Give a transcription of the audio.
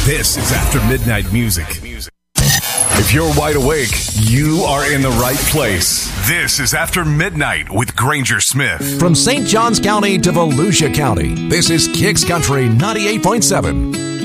This is After Midnight Music. If you're wide awake, you are in the right place. This is After Midnight with Granger Smith. From St. Johns County to Volusia County, this is Kicks Country 98.7.